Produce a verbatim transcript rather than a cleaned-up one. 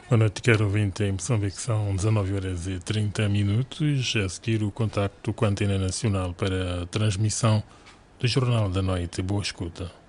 Boa noite, quero ouvinte em Moçambique, são dezanove horas e trinta minutos. A seguir, o contacto com a Antena Nacional para a transmissão do Jornal da Noite. Boa escuta.